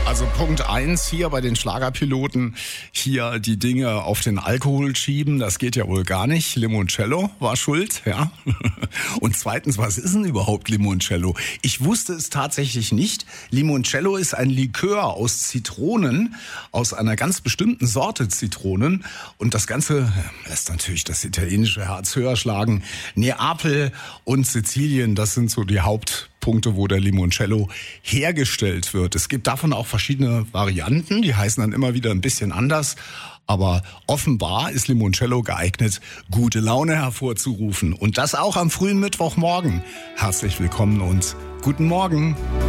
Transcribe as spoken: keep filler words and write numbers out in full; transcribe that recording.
Also Punkt eins hier bei den Schlagerpiloten, hier die Dinge auf den Alkohol schieben, das geht ja wohl gar nicht. Limoncello war schuld, ja. Und zweitens, was ist denn überhaupt Limoncello? Ich wusste es tatsächlich nicht. Limoncello ist ein Likör aus Zitronen, aus einer ganz bestimmten Sorte Zitronen. Und das Ganze lässt natürlich das italienische Herz höher schlagen. Neapel und Sizilien, das sind so die Hauptpunkte, wo der Limoncello hergestellt wird. Es gibt davon auch verschiedene Varianten, die heißen dann immer wieder ein bisschen anders. Aber offenbar ist Limoncello geeignet, gute Laune hervorzurufen. Und das auch am frühen Mittwochmorgen. Herzlich willkommen und guten Morgen.